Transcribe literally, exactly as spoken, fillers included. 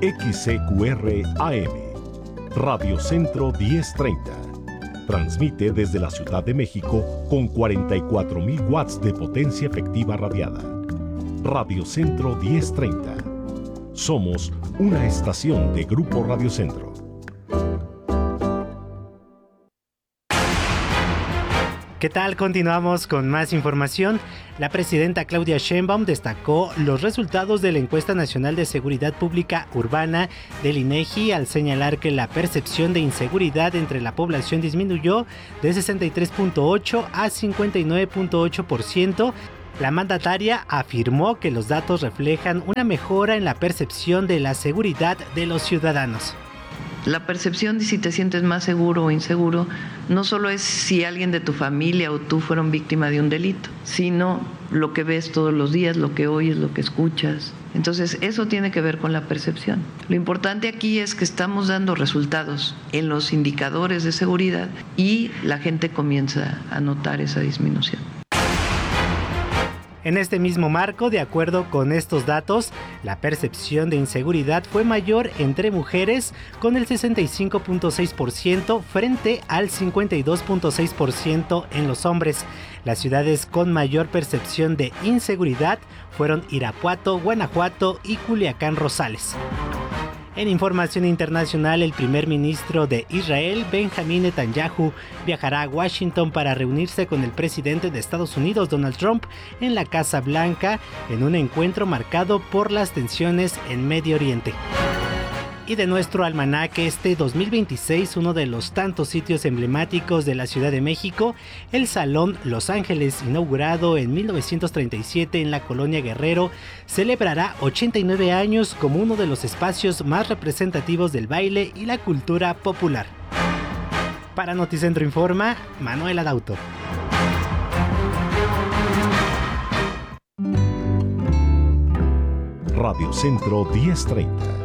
X C Q R A M, Radio Centro diez treinta. Transmite desde la Ciudad de México con cuarenta y cuatro mil watts de potencia efectiva radiada. Radio Centro diez treinta. Somos una estación de Grupo Radio Centro. ¿Qué tal? Continuamos con más información. La presidenta Claudia Sheinbaum destacó los resultados de la Encuesta Nacional de Seguridad Pública Urbana del INEGI al señalar que la percepción de inseguridad entre la población disminuyó de sesenta y tres punto ocho a cincuenta y nueve punto ocho por ciento. La mandataria afirmó que los datos reflejan una mejora en la percepción de la seguridad de los ciudadanos. La percepción de si te sientes más seguro o inseguro no solo es si alguien de tu familia o tú fueron víctima de un delito, sino lo que ves todos los días, lo que oyes, lo que escuchas. Entonces, eso tiene que ver con la percepción. Lo importante aquí es que estamos dando resultados en los indicadores de seguridad y la gente comienza a notar esa disminución. En este mismo marco, de acuerdo con estos datos, la percepción de inseguridad fue mayor entre mujeres con el sesenta y cinco punto seis por ciento frente al cincuenta y dos punto seis por ciento en los hombres. Las ciudades con mayor percepción de inseguridad fueron Irapuato, Guanajuato y Culiacán Rosales. En información internacional, el primer ministro de Israel, Benjamín Netanyahu, viajará a Washington para reunirse con el presidente de Estados Unidos, Donald Trump, en la Casa Blanca, en un encuentro marcado por las tensiones en Medio Oriente. Y de nuestro almanaque este dos mil veintiséis, uno de los tantos sitios emblemáticos de la Ciudad de México, el Salón Los Ángeles, inaugurado en mil novecientos treinta y siete en la Colonia Guerrero, celebrará ochenta y nueve años como uno de los espacios más representativos del baile y la cultura popular. Para Noticentro Informa, Manuel Adauto. Radio Centro diez treinta.